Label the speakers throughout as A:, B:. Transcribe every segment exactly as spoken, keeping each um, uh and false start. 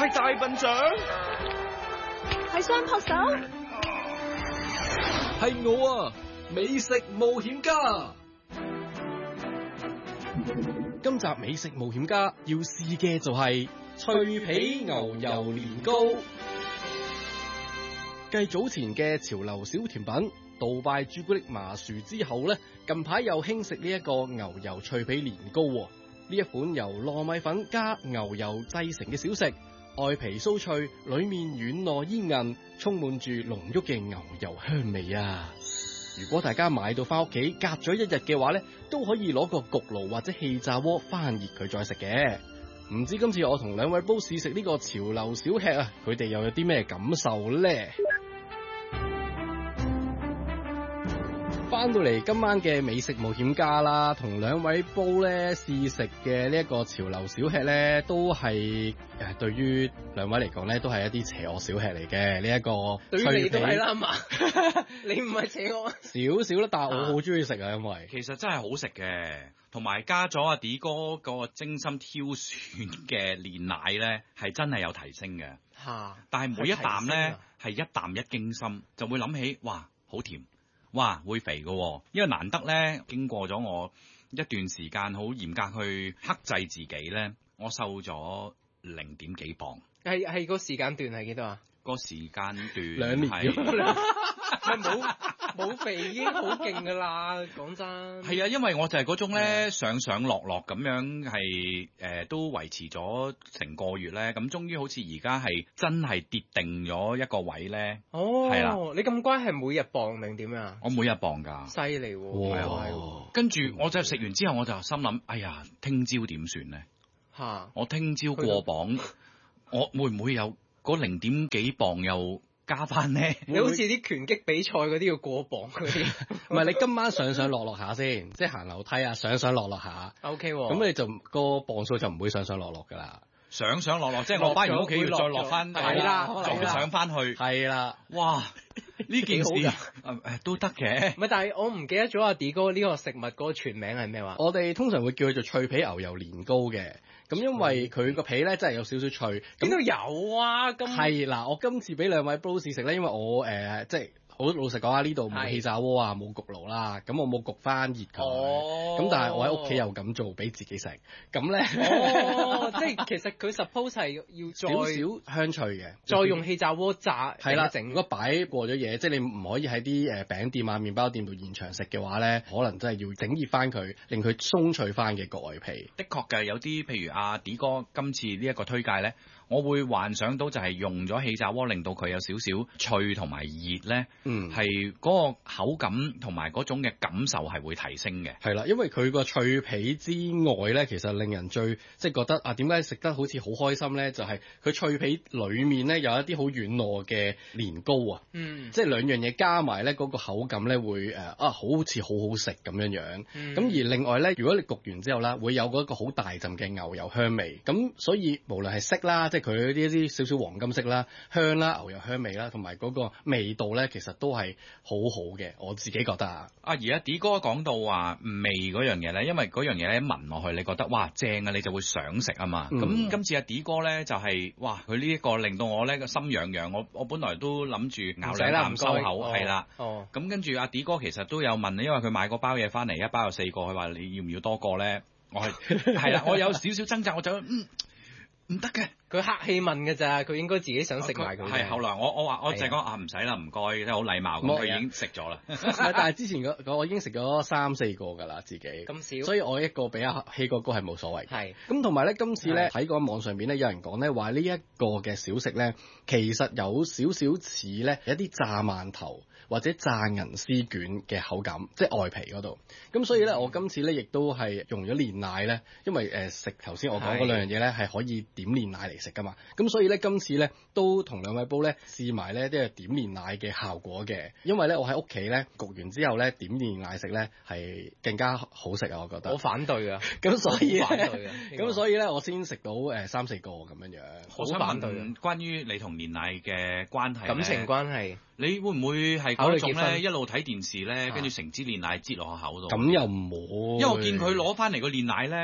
A: 係大笨象，
B: 係雙撲手，
C: 係我啊！美食冒險家。今集美食冒險家要試嘅就係脆皮牛油年糕。繼早前嘅潮流小甜品杜拜朱古力麻薯之後呢，近排又興食呢一個牛油脆皮年糕。呢一款由糯米粉加牛油製成嘅小食，外皮酥脆，裏面軟糯煙韌，充滿住濃郁嘅牛油香味啊！如果大家買到翻屋企隔咗一日嘅話呢，都可以攞個焗爐或者氣炸鍋翻熱佢再食嘅。唔知今次我同兩位煲試食呢個潮流小吃啊，佢哋又有啲咩感受呢？翻到嚟今晚嘅美食冒險家啦，同兩位煲咧試食嘅呢一個潮流小吃咧，都係誒對於兩位嚟講咧，都係一啲邪惡小吃嚟嘅。呢一個
D: 對於你都係啦嘛，你唔係邪惡
C: 少少啦，但係我好中意食啊，因為
A: 其實真係好食嘅，同埋加咗阿 D 哥個精心挑選嘅煉奶咧，係真係有提升嘅。
D: 嚇！
A: 但係每一啖咧係一啖一驚心，就會諗起哇好甜。哇，會肥嘅喎，因為難得咧，經過咗我一段時間好嚴格去克制自己咧，我瘦咗零點幾磅。
D: 係係個時間段係幾多啊？
A: 個時間段
C: 兩年
A: 係
D: 冇冇肥已經好勁㗎啦，講真。
A: 係啊，因為我就係嗰種咧上上落落咁樣係誒、呃、都維持咗成個月咧，咁終於好似而家係真係跌定咗一個位咧。
D: 哦，
A: 係啦，
D: 你咁乖係每日磅定點啊？
A: 我每日磅㗎。
D: 犀利喎！
C: 哇
D: 係喎。
A: 跟住我就食完之後，我就心諗：哎呀，聽朝點算咧？
D: 嚇！
A: 我聽朝過磅，我會唔會有嗰零點幾磅又加翻咧？
D: 你好似啲拳擊比賽嗰啲要過磅嗰啲，
C: 唔係你今晚上上落落下先，即係行樓梯啊，上上落落下。
D: O K 喎。
C: 咁你就個磅數就唔會上上落落㗎啦。
A: 上上落落，即係我翻完屋企要再落翻，
D: 係啦，
A: 再上翻去，
C: 係啦。
A: 哇！呢件事誒都得嘅。
D: 唔係，但係我唔記得咗阿 D 哥呢個食物嗰個全名係咩話？
C: 我哋通常會叫佢做脆皮牛油年糕嘅。咁因為佢個皮咧真係有少少脆，
D: 邊度有啊？咁
C: 係嗱，我今次俾兩位 bro 試食咧，因為我誒、呃、即係好老實講啊，呢度冇氣炸鍋啊，冇焗爐啦，咁我冇焗翻熱佢，咁、哦、但係我喺屋企又咁做俾自己食，咁咧，
D: 哦，即係其實佢 suppose 係要再
C: 少少香脆嘅，
D: 再用氣炸鍋炸
C: 係啦，整如果擺過咗嘢，即係你唔可以喺啲誒餅店啊、麵包店度現場食嘅話咧，可能真係要整熱翻佢，令佢鬆脆翻嘅個外皮。
A: 的確嘅，有啲譬如阿 D 哥今次呢一個推介咧，我會幻想到就係用咗氣炸鍋，令到佢有少少脆同埋熱咧。嗯，係嗰個口感同埋嗰種嘅感受係會提升嘅。
C: 係啦，因為佢個脆皮之外咧，其實令人最即係覺得啊，點解食得好似好開心咧？就係、是、佢脆皮裡面咧有一啲好軟糯嘅年糕啊。嗯，即係兩樣嘢加埋咧，嗰、那個口感咧會誒啊，好似好好食咁樣樣。咁、嗯、而另外咧，如果你焗完之後啦，會有嗰個好大陣嘅牛油香味。咁所以無論係色啦，即係佢呢一啲少少黃金色啦、香啦、牛油香味啦，同埋嗰個味道咧，其實都係好好嘅，我自己覺得啊。
A: 啊，而家 D 哥講到話味嗰樣嘢咧，因為嗰樣嘢咧聞落去，你覺得哇正啊，你就會想食啊嘛。咁、嗯、今次阿 D 哥咧就係、是、哇，佢呢一個令到我咧個心癢癢，我我本來都諗住咬兩啖收口，係啦。哦。咁跟住阿 D 哥其實都有問，因為佢買個包嘢翻嚟，一包有四個，佢話你要唔要多個咧？我係係啦，我有少少掙扎，我就嗯。唔得嘅，
D: 佢客氣問嘅咋，佢應該自己想食埋佢。
A: 係後來我我話我就講啊，唔使啦，唔該，真係好禮貌咁，佢已經食咗啦。
C: 但係之前嗰我已經食咗三四個㗎啦，自己咁少，所以我一個比阿希哥哥係冇所謂。係咁同埋咧，今次咧喺個網上邊咧，有人講咧話呢一個嘅小食咧，其實有少少似咧一啲炸饅頭或者炸銀絲卷嘅口感，即係外皮嗰度。咁所以咧，我今次咧亦都係用咗煉奶咧，因為誒食頭先我講嗰兩樣嘢咧係可以點煉奶嚟食噶嘛，咁所以咧今次咧都同兩位煲咧試埋咧即係點煉奶嘅效果嘅，因為咧我喺屋企咧焗完之後咧點煉奶食咧係更加好食啊，我覺得。
D: 我反對啊，
C: 咁所以
D: 反對啊，
C: 咁所以咧我先食到誒三四個咁樣樣。
A: 好反對啊！關於你同煉奶嘅關係，
D: 感情關係，
A: 你會唔會係嗰種咧一路睇電視咧，跟住成支煉奶擠落個口度？
C: 咁又唔好，
A: 因為我見佢攞翻嚟個煉奶咧。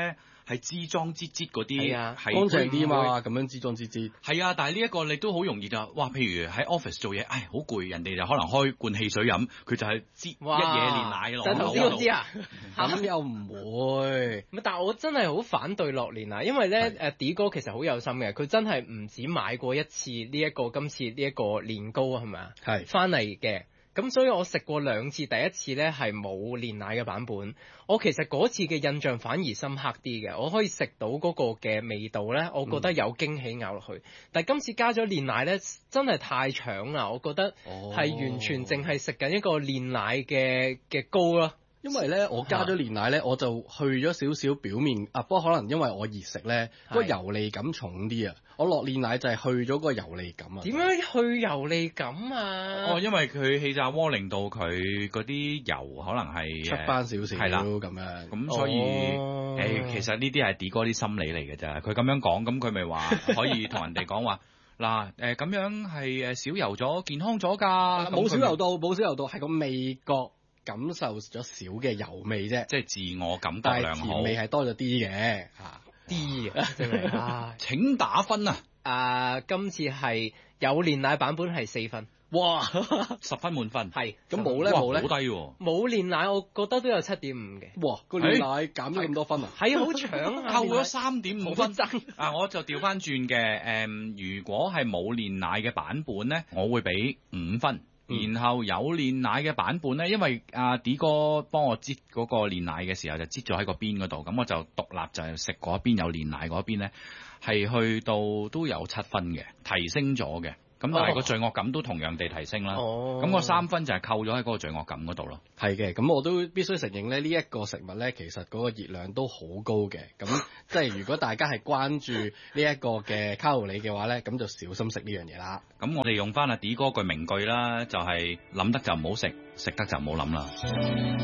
A: 係支裝支支嗰啲，
C: 係乾淨啲嘛，咁樣支裝支支。
A: 係啊，但係呢一個你都好容易就哇，譬如喺 office 做嘢，唉好攰，人哋就可能開罐汽水飲，佢就係支一嘢煉奶落。
D: 就頭先嗰啲啊，
C: 咁又唔會。
D: 但係我真係好反對落煉奶，因為咧誒 D 哥其實好有心嘅，佢真係唔止買過一次呢、這、一個今次呢一個年糕係咪啊？係翻嚟嘅。咁所以我食過兩次，第一次呢係冇煉奶嘅版本。我其實嗰次嘅印象反而深刻啲嘅，我可以食到嗰個嘅味道呢，我覺得有驚喜咬落去。嗯、但係今次加咗煉奶呢，真係太搶啦！我覺得係完全淨係食緊一個煉奶嘅嘅糕咯。
C: 因為咧，我加咗煉奶咧，我就去咗少少表面啊。不過可能因為我熱食咧，個油膩感重啲啊。我落煉奶就係去咗個油膩感啊。
D: 點樣去油膩感啊？
A: 哦，因為佢氣炸鍋令到佢嗰啲油可能係
C: 出翻少少，係啦咁樣。
A: 咁所以誒、
D: 哦
A: 欸，其實呢啲係 D 哥啲心理嚟嘅咋。佢咁樣講，咁佢咪話可以同人哋講話嗱誒咁樣係誒少油咗，健康咗㗎。
C: 冇少油到，冇少油到，係個味覺。感受咗少嘅油味啫，
A: 即係自我感覺良好，
C: 甜味係多咗啲嘅嚇，
D: 啲啊真係啊！
A: 請打分啊！
D: 啊、呃，今次係有煉奶版本係四分，
A: 哇，十分滿分，
D: 係
C: 咁冇咧冇咧，
A: 好低喎，
D: 冇煉奶我覺得都有七點五嘅，
C: 哇，個煉奶減咗咁多分啊，
D: 係好搶啊，
A: 扣咗三點五分，
D: 真
A: 啊，我就調翻轉嘅，誒、嗯，如果係冇煉奶嘅版本咧，我會俾五分。然後有煉奶嘅版本咧，因為阿 D 哥幫我擠嗰個煉奶嘅時候就擠咗喺個邊嗰度，咁我就獨立就係食嗰邊有煉奶嗰邊咧，係去到都有七分嘅，提升咗嘅。咁但係個罪惡感都同樣地提升啦。哦，咁個三分就係扣咗喺嗰個罪惡感嗰度咯。
C: 係嘅，咁我都必須承認咧，呢、這、一個食物咧，其實嗰個熱量都好高嘅。咁即係如果大家係關注呢一個嘅卡路里嘅話咧，咁就小心食呢樣嘢啦。
A: 咁我哋用翻阿 D 哥句名句啦，就係、是、諗得就唔好食，食得就唔好諗啦。